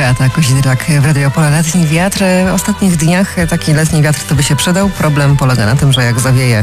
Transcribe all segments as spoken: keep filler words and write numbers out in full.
Agata Kozidrak w Radio Opole. Letni wiatr. W ostatnich dniach taki letni wiatr to by się przydał. Problem polega na tym, że jak zawieje,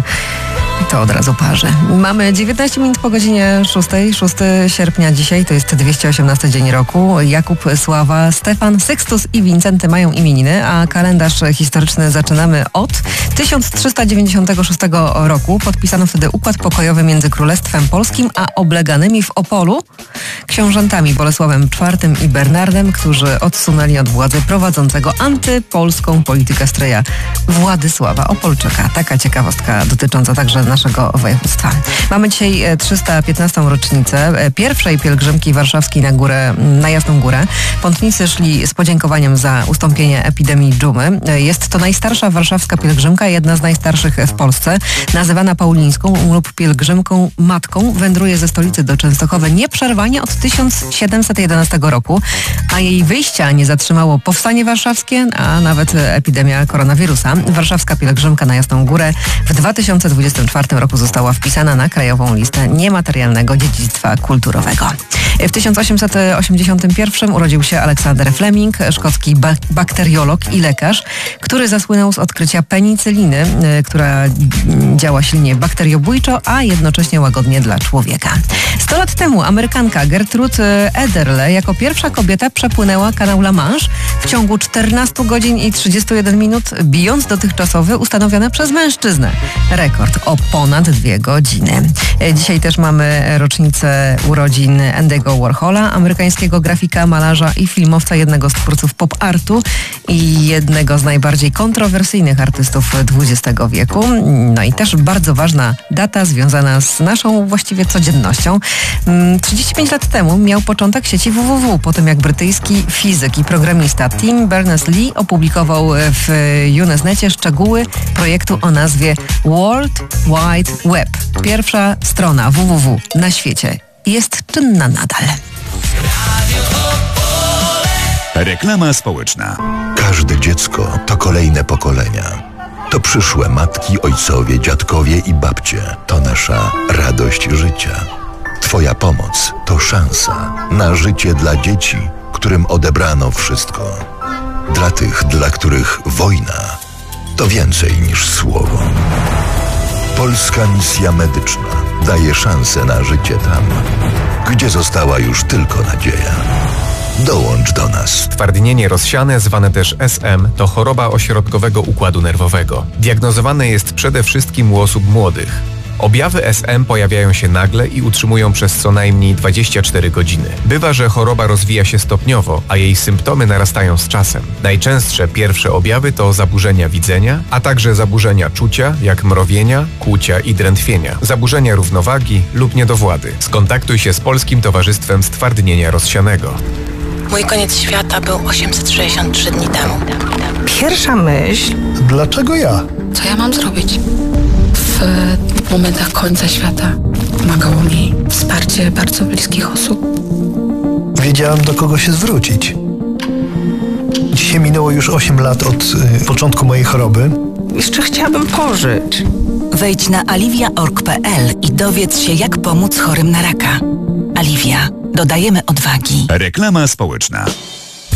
to od razu parzy. Mamy dziewiętnaście minut po godzinie szóstej, szóstego sierpnia dzisiaj, to jest dwieście osiemnasty dzień roku. Jakub, Sława, Stefan, Sykstus i Wincenty mają imieniny, a kalendarz historyczny zaczynamy od tysiąc trzysta dziewięćdziesiątego szóstego roku. Podpisano wtedy układ pokojowy między Królestwem Polskim a obleganymi w Opolu książętami Bolesławem czwartym i Bernardem, którzy odsunęli od władzy prowadzącego antypolską politykę stryja Władysława Opolczyka. Taka ciekawostka dotycząca także naszego województwa. Mamy dzisiaj trzysta piętnastą rocznicę pierwszej pielgrzymki warszawskiej na górę, na Jasną Górę. Pątnicy szli z podziękowaniem za ustąpienie epidemii dżumy. Jest to najstarsza warszawska pielgrzymka, jedna z najstarszych w Polsce. Nazywana Paulińską lub pielgrzymką matką, wędruje ze stolicy do Częstochowy nieprzerwanie od tysiąc siedemset jedenastego roku, a jej wyjścia nie zatrzymało powstanie warszawskie, a nawet epidemia koronawirusa. Warszawska pielgrzymka na Jasną Górę w dwa tysiące dwudziestym czwartym roku została wpisana na krajową listę niematerialnego dziedzictwa kulturowego. W tysiąc osiemset osiemdziesiątym pierwszym urodził się Aleksander Fleming, szkocki ba- bakteriolog i lekarz, który zasłynął z odkrycia penicyliny, która działa silnie bakteriobójczo, a jednocześnie łagodnie dla człowieka. Sto lat temu Amerykanka Gertrude Ederle jako pierwsza kobieta przepłynęła kanał La Manche w ciągu czternastu godzin i trzydziestu jeden minut, bijąc dotychczasowy ustanowiony przez mężczyznę rekord o ponad dwie godziny. Dzisiaj też mamy rocznicę urodzin Andy'ego Warhola, amerykańskiego grafika, malarza i filmowca, jednego z twórców pop-artu i jednego z najbardziej kontrowersyjnych artystów dwudziestego wieku. No i też bardzo ważna data związana z naszą właściwie codziennością. trzydzieści pięć lat temu miał początek sieci W W W, po tym jak brytyjski fizyk i programista Tim Berners-Lee opublikował w Usenet szczegóły projektu o nazwie World Wide Web. Pierwsza strona W W W na świecie jest czynna nadal. Reklama społeczna. Każde dziecko to kolejne pokolenia. To przyszłe matki, ojcowie, dziadkowie i babcie. To nasza radość życia. Twoja pomoc to szansa na życie dla dzieci, którym odebrano wszystko. Dla tych, dla których wojna to więcej niż słowo. Polska Misja Medyczna daje szansę na życie tam, gdzie została już tylko nadzieja. Dołącz do nas. Stwardnienie rozsiane, zwane też S M, to choroba ośrodkowego układu nerwowego. Diagnozowane jest przede wszystkim u osób młodych. Objawy S M pojawiają się nagle i utrzymują przez co najmniej dwadzieścia cztery godziny. Bywa, że choroba rozwija się stopniowo, a jej symptomy narastają z czasem. Najczęstsze pierwsze objawy to zaburzenia widzenia, a także zaburzenia czucia, jak mrowienia, kłucia i drętwienia, zaburzenia równowagi lub niedowłady. Skontaktuj się z Polskim Towarzystwem Stwardnienia Rozsianego. Mój koniec świata był osiemset sześćdziesiąt trzy dni temu. Pierwsza myśl... Dlaczego ja? Co ja mam zrobić? W momentach końca świata pomagało mi wsparcie bardzo bliskich osób. Wiedziałem, do kogo się zwrócić. Dzisiaj minęło już osiem lat od y, początku mojej choroby. Jeszcze chciałabym pożyć. Wejdź na aliwia kropka org kropka pe el i dowiedz się, jak pomóc chorym na raka. Aliwia. Dodajemy odwagi. Reklama społeczna.